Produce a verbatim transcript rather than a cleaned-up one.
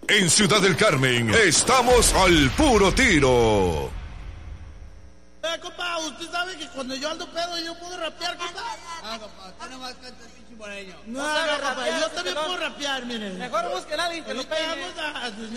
En Ciudad del Carmen, estamos al puro tiro. Eh, compa, usted sabe que cuando yo ando pedo yo puedo rapear, compa. Ah, compa, usted nomás canta el pinche moreño. No, no, no, compa, yo también puedo rapear, miren. Mejor busquen a alguien que lo pegue. Vamos a